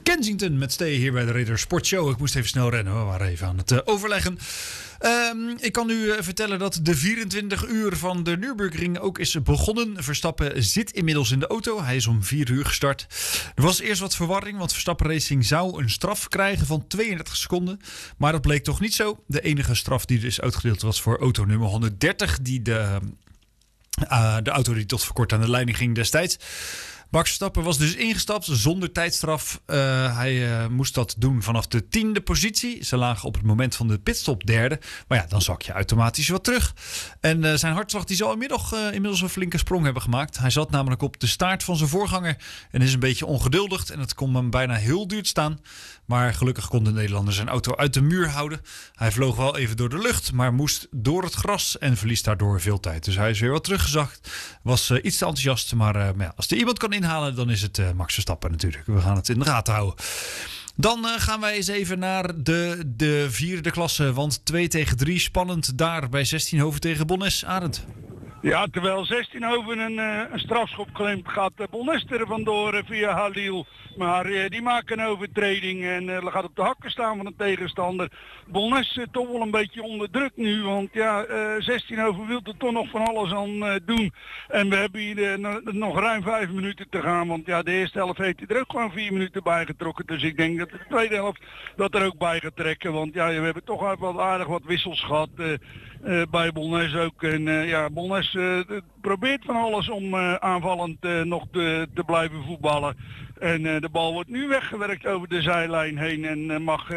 Kensington met Stay hier bij de Ridder Sport Show. Ik moest even snel rennen, we waren even aan het overleggen. Ik kan u vertellen dat de 24 uur van de Nürburgring ook is begonnen. Verstappen zit inmiddels in de auto. Hij is om 4 uur gestart. Er was eerst wat verwarring, want Verstappen Racing zou een straf krijgen van 32 seconden. Maar dat bleek toch niet zo. De enige straf die is uitgedeeld was voor auto nummer 130, die de auto die tot voor kort aan de leiding ging destijds. Max Verstappen was dus ingestapt zonder tijdstraf. Hij moest dat doen vanaf de 10e positie. Ze lagen op het moment van de pitstop 3e. Maar ja, dan zak je automatisch wat terug. En zijn hartslag die zal inmiddels een flinke sprong hebben gemaakt. Hij zat namelijk op de staart van zijn voorganger en is een beetje ongeduldig. En het kon hem bijna heel duur staan. Maar gelukkig kon de Nederlander zijn auto uit de muur houden. Hij vloog wel even door de lucht, maar moest door het gras en verliest daardoor veel tijd. Dus hij is weer wat teruggezakt. Was iets te enthousiast, maar ja, als er iemand kan inhalen, dan is het Max Verstappen natuurlijk. We gaan het in de gaten houden. Dan gaan wij eens even naar de 4e klasse, want 2-3 spannend daar bij 16hoven tegen Bonnes. Arend. Ja, terwijl 16hoven een strafschop claimt, gaat Bonnes er vandoor via Halil. Maar die maken een overtreding en gaat op de hakken staan van de tegenstander. Bonnes toch wel een beetje onder druk nu, want ja, 16hoven wil er toch nog van alles aan doen. En we hebben hier nog ruim 5 minuten te gaan, want ja, de eerste helft heeft hij er ook gewoon 4 minuten bij getrokken. Dus ik denk dat de tweede helft dat er ook bij gaat trekken, want ja, we hebben toch wel aardig wat wissels gehad. Bij Bonnes ook. En ja, Bonnes probeert van alles om aanvallend nog te blijven voetballen. En de bal wordt nu weggewerkt over de zijlijn heen en mag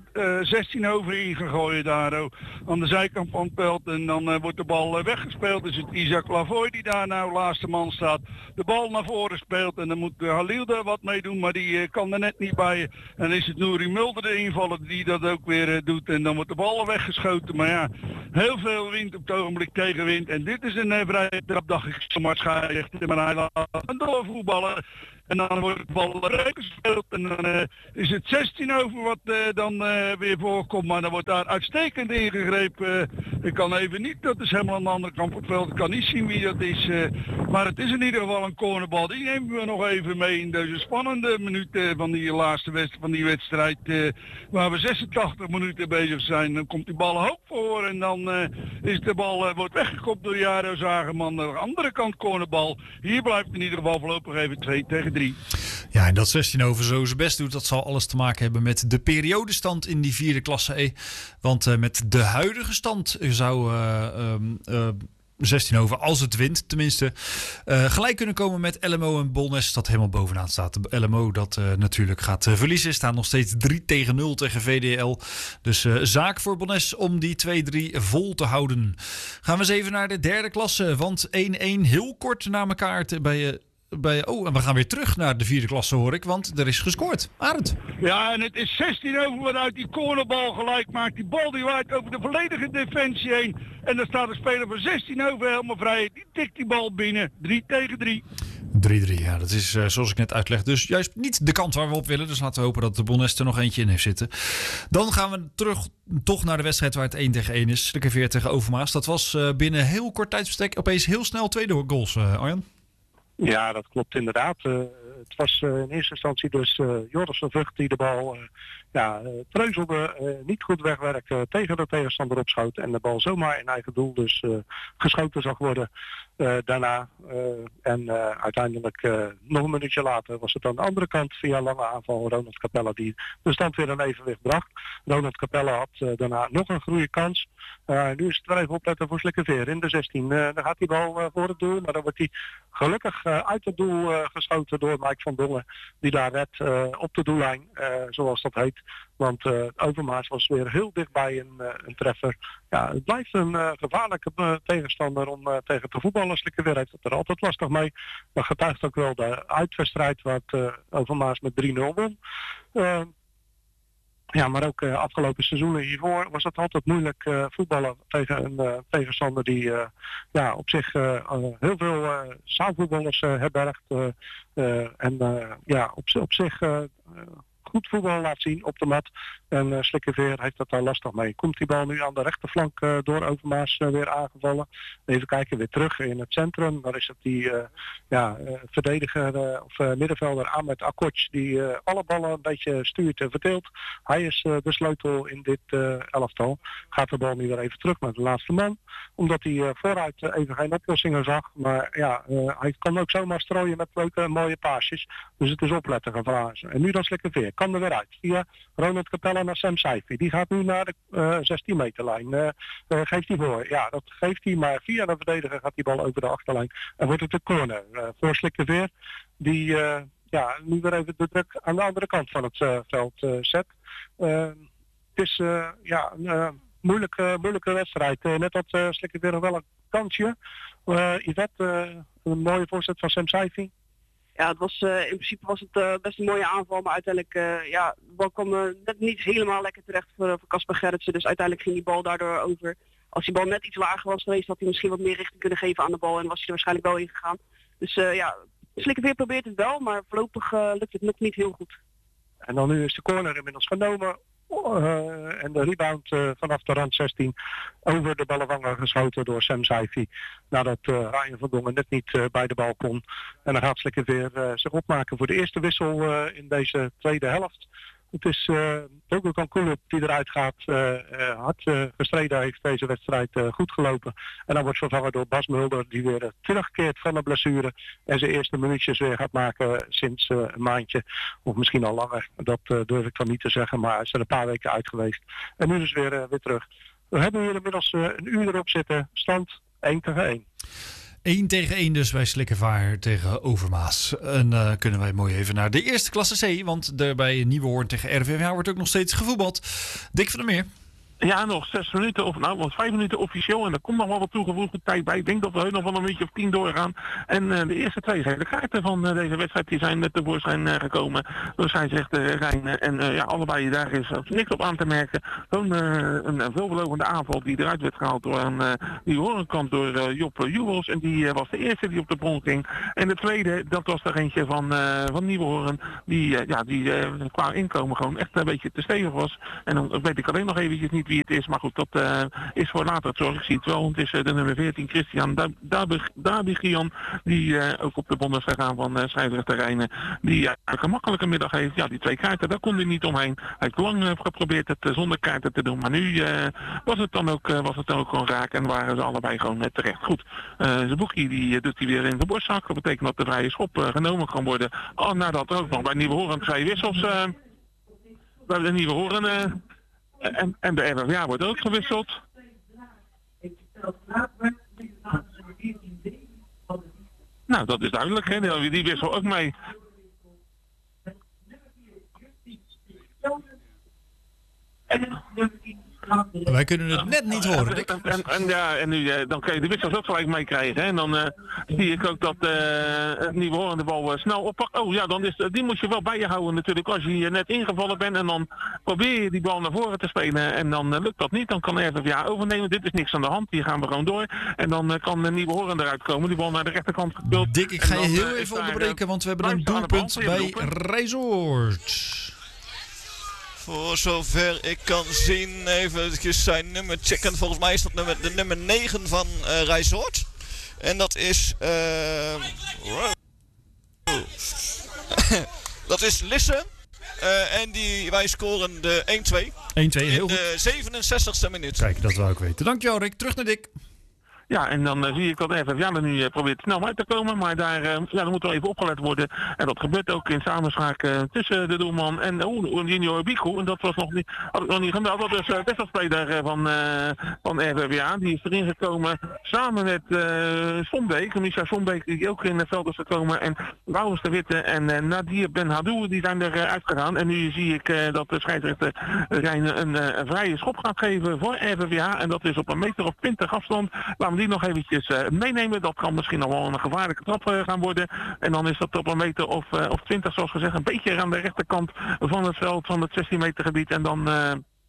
16hoven ingegooid daar aan de zijkant van het veld. En dan wordt de bal weggespeeld. Dus het Isaac Lavoy die daar nou laatste man staat. De bal naar voren speelt en dan moet Halil daar wat mee doen, maar die kan er net niet bij. En dan is het Nouri Mulder de invaller die dat ook weer doet. En dan wordt de bal weggeschoten. Maar ja, heel veel wind op het ogenblik tegenwind. En dit is een vrije trap, dacht ik, zomaar scheidsrechter. Maar hij laat een doorvoetballen. En dan wordt de bal gespeeld en dan is het 16hoven wat dan weer voorkomt. Maar dan wordt daar uitstekend ingegrepen. Ik kan even niet, dat is helemaal aan de andere kant van het veld. Ik kan niet zien wie dat is. Maar het is in ieder geval een cornerbal. Die nemen we nog even mee in deze spannende minuten van die laatste wedstrijd. Waar we 86 minuten bezig zijn. Dan komt die bal hoog voor en dan is de bal wordt weggekopt door Jaro Zagerman. Aan de andere kant cornerbal. Hier blijft in ieder geval voorlopig even 2-3. Ja, en dat 16hoven zo zijn best doet, dat zal alles te maken hebben met de periodestand in die 4e klasse E. Want met de huidige stand zou 16hoven, als het wint tenminste, gelijk kunnen komen met LMO en Bolnes, dat helemaal bovenaan staat. De LMO dat natuurlijk gaat verliezen, staat nog steeds 3-0 tegen VDL. Dus zaak voor Bolnes om die 2-3 vol te houden. Gaan we eens even naar de 3e klasse, want 1-1 heel kort na elkaar en we gaan weer terug naar de 4e klasse, hoor ik, want er is gescoord. Arend. Ja, en het is 16hoven wat uit die cornerbal gelijk maakt. Die bal die waait over de volledige defensie heen. En dan staat de speler van 16hoven helemaal vrij. Die tikt die bal binnen. 3-3. 3-3, ja, dat is zoals ik net uitleg. Dus juist niet de kant waar we op willen. Dus laten we hopen dat de Bonnes er nog eentje in heeft zitten. Dan gaan we toch naar de wedstrijd waar het 1-1 is. De KV tegen Overmaas. Dat was binnen heel kort tijdsbestek opeens heel snel 2 goals, Arjan. Ja, dat klopt inderdaad. Het was in eerste instantie dus Joris de Vught die de bal treuzelde, niet goed wegwerkte, tegen de tegenstander opschoot en de bal zomaar in eigen doel dus geschoten zag worden daarna. Uiteindelijk nog een minuutje later was het aan de andere kant via lange aanval Ronald Capella die de stand weer in evenwicht bracht. Ronald Capella had daarna nog een goede kans. Nu is het wel even opletten voor Slikkeveer in de 16. Dan gaat die bal voor het doel, maar dan wordt hij gelukkig uit het doel geschoten door Mike van Dongen, die daar redt op de doellijn, zoals dat heet. Want Overmaas was weer heel dichtbij een treffer. Ja, het blijft een gevaarlijke tegenstander om tegen te voetballen. Slikkeveer heeft het er altijd lastig mee. Dat getuigt ook wel de uitwedstrijd wat Overmaas met 3-0 won. Ja, maar ook afgelopen seizoenen hiervoor was het altijd moeilijk voetballen tegen een tegenstander die op zich heel veel zaalvoetballers herbergt. Op zich goed voetbal laat zien op de mat. En Slikkeveer heeft dat daar lastig mee. Komt die bal nu aan de rechterflank door Overmaas weer aangevallen. Even kijken, weer terug in het centrum. Daar is het die verdediger of middenvelder Ahmed Akkoç die alle ballen een beetje stuurt en verdeelt. Hij is de sleutel in dit elftal. Gaat de bal nu weer even terug naar de laatste man. Omdat hij vooruit even geen oplossingen zag. Maar ja, hij kan ook zomaar strooien met leuke mooie paasjes. Dus het is opletten gevraagd. En nu dan Slikkeveer. Kan er weer uit. Via Ronald Capella naar Sam Saifi. Die gaat nu naar de 16 meterlijn. Geeft hij voor. Ja, dat geeft hij. Maar via de verdediger gaat die bal over de achterlijn. En wordt het een corner voor Slikkeveer. Die nu weer even de druk aan de andere kant van het veld zet. Het is een moeilijke wedstrijd. Net had Slikkeveer nog wel een kansje. Yvette, een mooie voorzet van Sam Saifi. Ja, het was, in principe was het best een mooie aanval, maar uiteindelijk de bal kwam net niet helemaal lekker terecht voor Casper Gerritsen. Dus uiteindelijk ging die bal daardoor over. Als die bal net iets lager was geweest, had hij misschien wat meer richting kunnen geven aan de bal en was hij er waarschijnlijk wel in gegaan. Dus Slikkeveer probeert het wel, maar voorlopig lukt het nog niet heel goed. En dan nu is de corner inmiddels genomen. En de rebound vanaf de rand 16 over de ballenvanger geschoten door Sam Saifi. Nadat Ryan van Dongen net niet bij de bal kon. En dan gaat Slikkeveer zich opmaken voor de eerste wissel in deze tweede helft. Het is Dogokan Kulub die eruit gaat. Hard gestreden heeft deze wedstrijd goed gelopen. En dan wordt vervangen door Bas Mulder die weer terugkeert van de blessure. En zijn eerste minuutjes weer gaat maken sinds een maandje. Of misschien al langer. Dat durf ik dan niet te zeggen. Maar hij is er een paar weken uit geweest. En nu dus weer terug. We hebben hier inmiddels een uur erop zitten. Stand 1-1. 1-1 dus bij Slikkevaar tegen Overmaas. En kunnen wij mooi even naar de eerste klasse C. Want er bij Nieuwehoorn tegen RVVH wordt ook nog steeds gevoetbald. Dick van der Meer. Ja, nog 6 minuten, of 5 minuten officieel. En er komt nog wel wat toegevoegde tijd bij. Ik denk dat we nog wel een beetje of 10 doorgaan. En de eerste 2 gele kaarten van deze wedstrijd die zijn tevoorschijn gekomen. Door scheidsrechter Rijn. En allebei daar is niks op aan te merken. Gewoon een veelbelovende aanval die eruit werd gehaald door die horenkant door Job Jubels. En die was de eerste die op de bron ging. En de tweede, dat was er eentje van Nieuwehoorn. Die qua inkomen gewoon echt een beetje te stevig was. En dan weet ik alleen nog eventjes niet wie het is, maar goed, dat is voor later het zorg. Ik zie het wel, het is de nummer 14, Christian Dabigian, die ook op de bond is gegaan van scheidsrechter Rijnen, die een gemakkelijke middag heeft. Ja, die 2 kaarten, daar kon hij niet omheen. Hij heeft lang geprobeerd het zonder kaarten te doen, maar nu was het dan ook gewoon raak en waren ze allebei gewoon net terecht. Goed, Zabuki die doet hij weer in de borstzak. Dat betekent dat de vrije schop genomen kan worden. Nadat er ook nog bij Nieuwehoorn 2 wissels bij de Nieuwehoorn en de RVVA wordt ook gewisseld. Nou, dat is duidelijk, hè? Die wissel ook mee. Wij kunnen het net niet horen. En nu dan kun je de wissels ook gelijk meekrijgen. En dan zie ik ook dat het Nieuwehoorn de bal snel oppakt. Oh ja, dan die moet je wel bij je houden natuurlijk als je net ingevallen bent. En dan probeer je die bal naar voren te spelen. En dan lukt dat niet. Dan kan RVVA overnemen. Dit is niks aan de hand. Hier gaan we gewoon door. En dan kan Nieuwehoorn eruit komen. Die bal naar de rechterkant gespeeld. Dick, ik ga je heel even onderbreken. Want we hebben een doelpunt bij Rijsoord. Voor zover ik kan zien, even zijn nummer checken. Volgens mij is dat de nummer 9 van Rijsoord. En dat is... dat is Lisse. En wij scoren de 1-2. 1-2, heel goed. In de 67e minuut. Kijk, dat wou ik weten. Dankjewel, Rick. Terug naar Dick. Ja, en dan zie ik dat RVVA er nu probeert snel uit te komen. Maar daar moet wel even opgelet worden. En dat gebeurt ook in samenspraak tussen de doelman en Junior Bico. En dat was had ik nog niet gemeld. Dat is de wisselspeler van RVVA. Die is erin gekomen samen met Sombeek. Misha Sombeek die ook in het veld is gekomen. En Laurens de Witte en Nadir Ben Hadou die zijn er uitgegaan. En nu zie ik dat de scheidsrechter Rijn een vrije schop gaat geven voor RVVA. En dat is op 1,20 meter afstand. Laten we die nog eventjes meenemen. Dat kan misschien nog wel een gevaarlijke trap gaan worden. En dan is dat op 1,20 meter of 20 zoals gezegd. Een beetje aan de rechterkant van het veld van het 16 meter gebied. En dan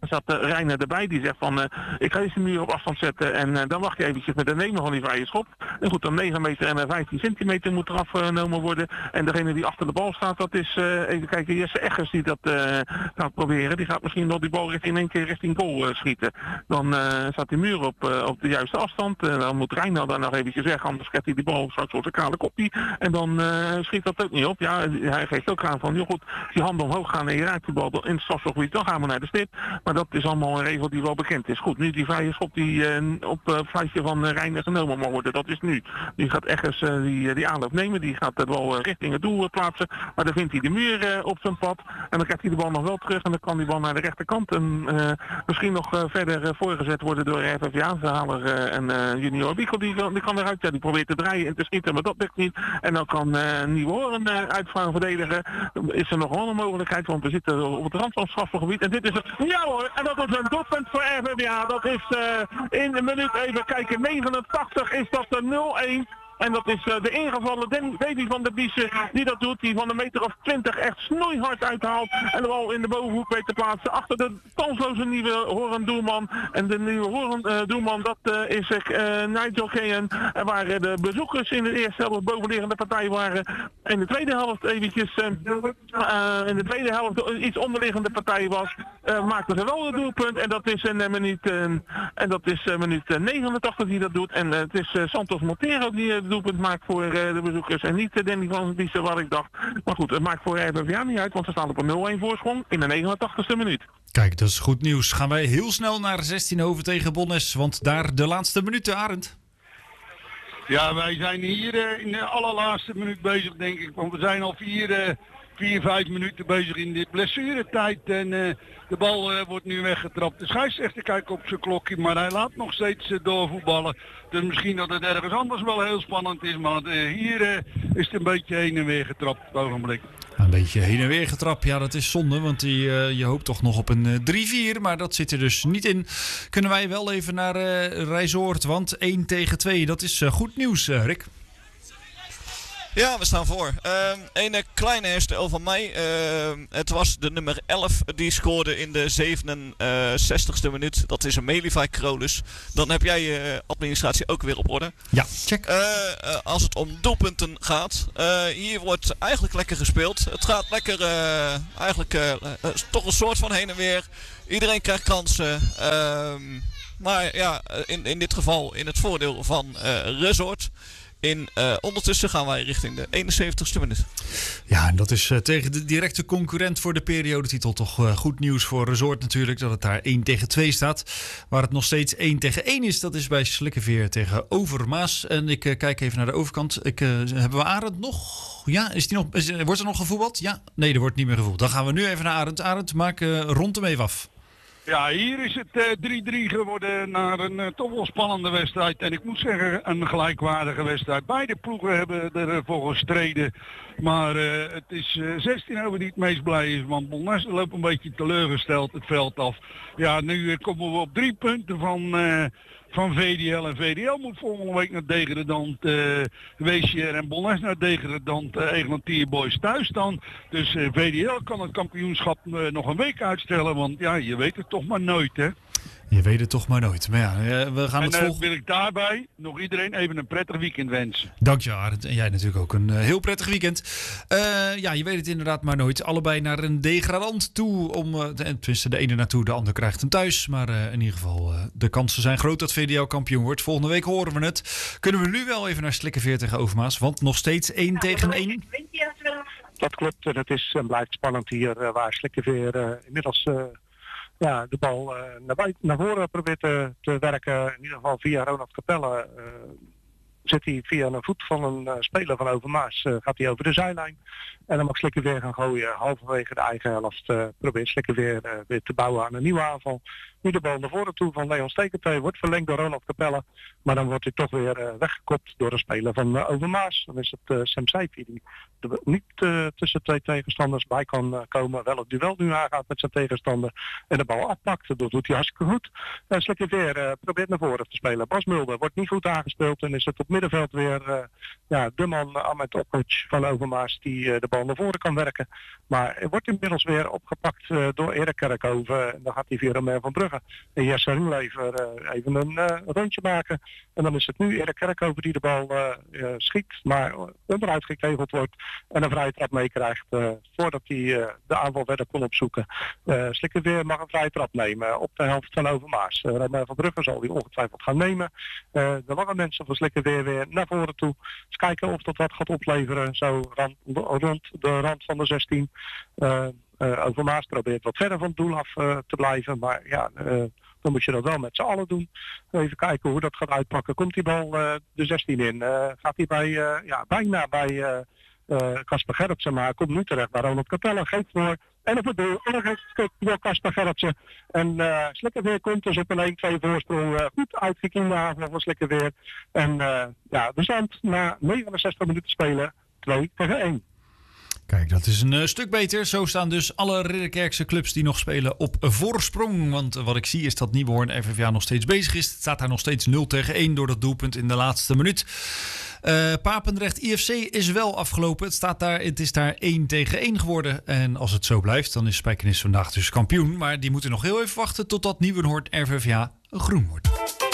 zat Reiner erbij, die zegt van ik ga eens de muur op afstand zetten en dan wacht je eventjes met het nemen van die vrije schop. En goed, dan 9 meter en 15 centimeter moet er afgenomen worden. En degene die achter de bal staat, dat is, even kijken, Jesse Eggers die dat gaat proberen. Die gaat misschien wel die bal in één keer richting goal schieten. Dan staat die muur op de juiste afstand. Dan moet Reiner daar nog eventjes weg, anders krijgt hij die bal straks op zijn kale kopie. En dan schiet dat ook niet op. Ja, hij geeft ook aan van, joh goed, die handen omhoog gaan en je raakt die bal in het strafschopgebied, dan gaan we naar de stip. Maar dat is allemaal een regel die wel bekend is. Goed, nu die vrije schop die op het fluitje van Reiner genomen mag worden, dat is nu. Die gaat Eggers die aanloop nemen, die gaat de bal richting het doel plaatsen, maar dan vindt hij de muur op zijn pad en dan krijgt hij de bal nog wel terug en dan kan die bal naar de rechterkant en misschien nog verder voorgezet worden door FFV-aanhaler en Junior Bickel, die kan eruit, ja, die probeert te draaien en te schieten, maar dat lukt niet. En dan kan Nieuwenhoorn uitvragen verdedigen. Is er nog wel een mogelijkheid, want we zitten op het rand van het strafgebied en dit is het. Ja hoor, en dat is een doelpunt voor FFV. Dat is in een minuut, even kijken, 89 is dat de 0-1. En dat is de ingevallen Davy van der Biesen die dat doet. Die van een meter of 20 echt snoeihard uithaalt. En de bal in de bovenhoek weet te plaatsen. Achter de kansloze nieuwe Hoorn-doelman. En de nieuwe Hoorn-doelman, dat is Nigel Kean. Waar de bezoekers in de eerste helft bovenliggende partij waren. In de tweede helft eventjes in de tweede helft iets onderliggende partij was. Maakte ze wel een doelpunt. En dat is minuut 89 die dat doet. En het is Santos Montero die het doelpunt maakt voor de bezoekers en niet Danny van Biesen, wat ik dacht. Maar goed, het maakt voor FFV niet uit, want ze staan op een 0-1 voorsprong in de 89ste minuut. Kijk, dat is goed nieuws. Gaan wij heel snel naar 16 tegen Bonnes, want daar de laatste minuten, Arend. Ja, wij zijn hier in de allerlaatste minuut bezig, denk ik. Want we zijn al 4-5 minuten bezig in de blessuretijd. En de bal wordt nu weggetrapt. De scheidsrechter kijkt op zijn klokje, maar hij laat nog steeds doorvoetballen. Dus misschien dat het ergens anders wel heel spannend is. Maar hier is het een beetje heen en weer getrapt op het ogenblik. Een beetje heen en weer getrapt. Ja, dat is zonde, want je hoopt toch nog op een 3-4. Maar dat zit er dus niet in. Kunnen wij wel even naar Rijsoord, want 1-2. Dat is goed nieuws, Rick. Ja, we staan voor. Een kleine herstel van mij. Het was de nummer 11 die scoorde in de 67ste minuut. Dat is een Melivai Krolus. Dan heb jij je administratie ook weer op orde. Ja, check. Als het om doelpunten gaat. Hier wordt eigenlijk lekker gespeeld. Het gaat lekker, toch een soort van heen en weer. Iedereen krijgt kansen. Maar ja, in dit geval in het voordeel van Resort. Ondertussen gaan wij richting de 71ste minuut. Ja, en dat is tegen de directe concurrent voor de periodetitel toch goed nieuws voor Resort natuurlijk. Dat het daar 1-2 staat. Waar het nog steeds 1-1 is, dat is bij Slikkeveer tegen Overmaas. En ik kijk even naar de overkant. Hebben we Arend nog? Ja, wordt er nog gevoetbald? Ja, nee, er wordt niet meer gevoetbald. Dan gaan we nu even naar Arend. Arend, maak rond hem even af. Ja, hier is het 3-3 geworden naar een toch wel spannende wedstrijd. En ik moet zeggen, een gelijkwaardige wedstrijd. Beide ploegen hebben ervoor gestreden. Maar het is 16 die het meest blij is. Want Bolnes loopt een beetje teleurgesteld het veld af. Ja, nu komen we op 3 punten van VDL. En VDL moet volgende week naar degradant WCR en Bolnes naar degradant Eglantier Boys thuis dan. Dus VDL kan het kampioenschap nog een week uitstellen. Want ja, je weet het toch maar nooit, hè. Je weet het toch maar nooit. Maar ja, we gaan het volgen. Wil ik daarbij nog iedereen even een prettig weekend wensen. Dank je, Arend. En jij natuurlijk ook een heel prettig weekend. Ja, je weet het inderdaad maar nooit. Allebei naar een degradant toe. Tenminste, de ene naartoe, de ander krijgt hem thuis. Maar in ieder geval, de kansen zijn groot dat VDL kampioen wordt. Volgende week horen we het. Kunnen we nu wel even naar Slikkeveer tegen Overmaas. Want nog steeds 1-1. Dat klopt. En het is en blijft spannend hier waar Slikkeveer inmiddels... de bal naar voren probeert te werken. In ieder geval via Ronald Capelle zit hij via een voet van een speler van Overmaas. Gaat hij over de zijlijn. En dan mag Slikkeveer gaan gooien. Halverwege de eigen helft probeert Slikkeveer weer te bouwen aan een nieuwe aanval. Nu de bal naar voren toe van Leon Stekentee. Wordt verlengd door Ronald Capelle. Maar dan wordt hij toch weer weggekopt door een speler van Overmaas. Dan is het Sam Seifi die er niet tussen twee tegenstanders bij kan komen. Wel het duel nu aangaat met zijn tegenstander. En de bal afpakt. Dat doet hij hartstikke goed. Slikkeveer probeert naar voren te spelen. Bas Mulder wordt niet goed aangespeeld. En is het op midden middenveld weer de man Ahmed Okkoc van Overmaas die de bal naar voren kan werken. Maar er wordt inmiddels weer opgepakt door Erik Kerkhoven. En dan gaat hij via Romain van Brugge en Jesse Rulever even een rondje maken. En dan is het nu Erik Kerkhoven die de bal schiet, maar onderuit gekegeld wordt en een vrije trap meekrijgt voordat hij de aanval verder kon opzoeken. Slikkerweer mag een vrije trap nemen op de helft van Overmaas. Romain van Brugge zal die ongetwijfeld gaan nemen. De lange mensen van Slikkerweer weer naar voren toe. Eens kijken of dat wat gaat opleveren, zo rond de rand van de 16. Overmaas probeert wat verder van het doel af te blijven, maar ja, dan moet je dat wel met z'n allen doen. Even kijken hoe dat gaat uitpakken. Komt die bal de 16 in? Gaat hij bijna bij Casper Gerritsen, maar komt nu terecht bij Ronald Capelle. Geeft voor en op het doel. Allergeest door Casper Gerritsen. En Slikkerweer komt dus op een 1-2 voorsprong. Goed uitgekiende aanval van Slikkerweer. En de stand na 69 minuten spelen 2-1. Kijk, dat is een stuk beter. Zo staan dus alle Ridderkerkse clubs die nog spelen op voorsprong. Want wat ik zie is dat Nieuwenhoorn FFA nog steeds bezig is. Het staat daar nog steeds 0-1 door dat doelpunt in de laatste minuut. Papendrecht IFC is wel afgelopen. Het is daar 1-1 geworden. En als het zo blijft, dan is Spijkenis vandaag dus kampioen. Maar die moeten nog heel even wachten totdat Nieuwenhoorn FFA groen wordt.